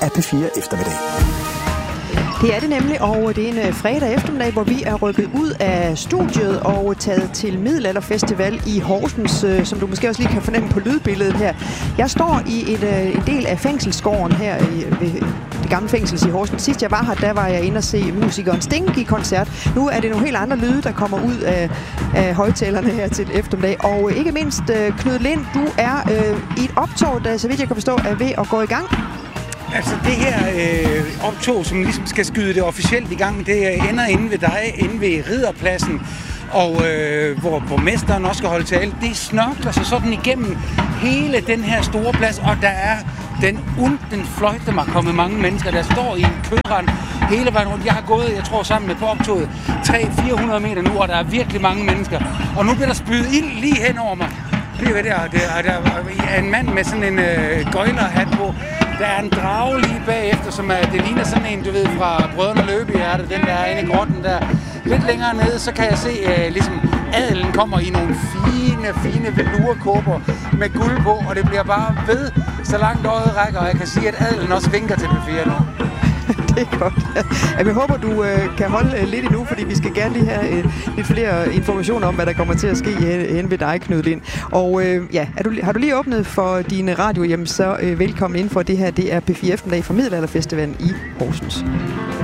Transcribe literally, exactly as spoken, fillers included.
af P fire Eftermiddag. Det er det nemlig, og det er en fredag eftermiddag, hvor vi er rykket ud af studiet og taget til Middelalderfestival i Horsens, som du måske også lige kan fornemme på lydbilledet her. Jeg står i et, en del af fængselsgården her i, ved det gamle fængsel i Horsens. Sidst jeg var her, der var jeg inde og se musikeren Sting give koncert. Nu er det nogle helt andre lyde, der kommer ud af, af højtalerne her til eftermiddag. Og ikke mindst Knud Lind, du er øh, i et optog, der så vidt jeg kan forstå er ved at gå i gang. Altså det her øh, optog, som ligesom skal skyde det officielt i gang, det ender inde ved dig, inde ved Ridderpladsen, og øh, hvor borgmesteren også skal holde tale. Det snørkler sig sådan igennem hele den her store plads, og der er den unden fløjte mig kommet mange mennesker, der står i en kødrand hele vejen rundt. Jeg har gået, jeg tror sammen med på optoget, tre til fire hundrede meter nu, og der er virkelig mange mennesker. Og nu bliver der spydet ild lige hen over mig. Det er der, der, der er en mand med sådan en øh, gøjlerhat på. Der er en drage lige bagefter, som er, det ligner sådan en, du ved, fra Brødrene Løbehjerte, den der er inde i grotten der. Lidt længere nede, så kan jeg se, øh, ligesom adelen kommer i nogle fine, fine velurkåber med guld på, og det bliver bare ved, så langt øjet rækker, og jeg kan sige, at adelen også vinker til P fire nu. Det er godt. Jeg håber, du øh, kan holde øh, lidt endnu, fordi vi skal gerne lige have øh, lidt flere informationer om, hvad der kommer til at ske øh, hen ved dig, Knud Lind. Og øh, ja, er du, har du lige åbnet for din radio hjem, så øh, velkommen ind for det her. Det er P fire Eftermiddag fra Middelalderfestivalen i Horsens.